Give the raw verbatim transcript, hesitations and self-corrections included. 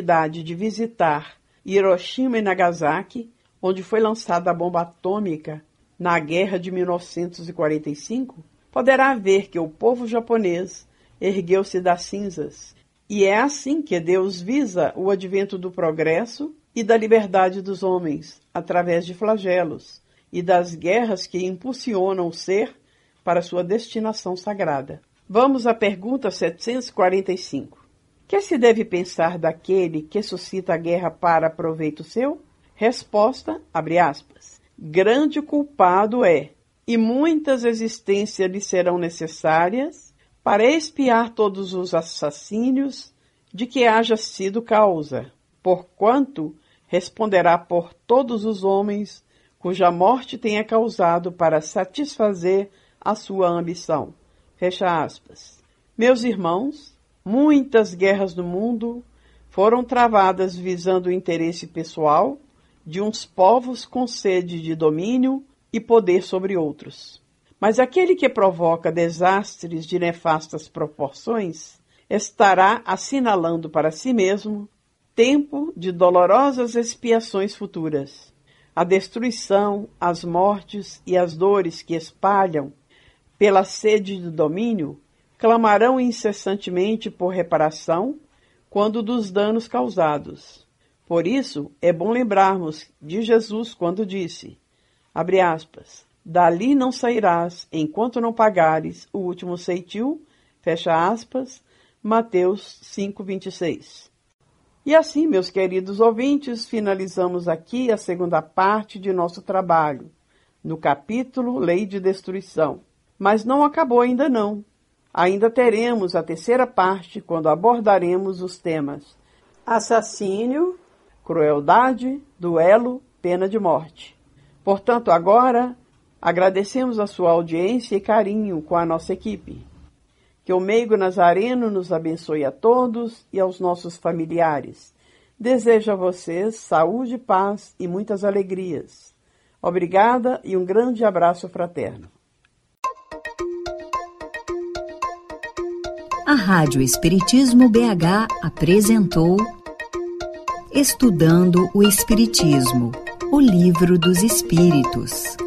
oportunidade de visitar Hiroshima e Nagasaki, onde foi lançada a bomba atômica na guerra de mil novecentos e quarenta e cinco, poderá ver que o povo japonês ergueu-se das cinzas. E é assim que Deus visa o advento do progresso e da liberdade dos homens, através de flagelos e das guerras que impulsionam o ser para sua destinação sagrada. Vamos à pergunta setecentos e quarenta e cinco. Que se deve pensar daquele que suscita a guerra para proveito seu? Resposta, abre aspas, grande culpado é, e muitas existências lhe serão necessárias para expiar todos os assassínios de que haja sido causa, porquanto responderá por todos os homens cuja morte tenha causado para satisfazer a sua ambição. Fecha aspas. Meus irmãos, muitas guerras no mundo foram travadas visando o interesse pessoal de uns povos com sede de domínio e poder sobre outros. Mas aquele que provoca desastres de nefastas proporções estará assinalando para si mesmo tempo de dolorosas expiações futuras. A destruição, as mortes e as dores que espalham pela sede de domínio clamarão incessantemente por reparação quando dos danos causados. Por isso, é bom lembrarmos de Jesus quando disse, abre aspas, dali não sairás enquanto não pagares o último ceitil, fecha aspas, Mateus cinco, vinte e seis. E assim, meus queridos ouvintes, finalizamos aqui a segunda parte de nosso trabalho, no capítulo Lei de Destruição. Mas não acabou ainda não. Ainda teremos a terceira parte quando abordaremos os temas assassínio, crueldade, duelo, pena de morte. Portanto, agora, agradecemos a sua audiência e carinho com a nossa equipe. Que o Meigo Nazareno nos abençoe a todos e aos nossos familiares. Desejo a vocês saúde, paz e muitas alegrias. Obrigada e um grande abraço fraterno. A Rádio Espiritismo B H apresentou Estudando o Espiritismo, o Livro dos Espíritos.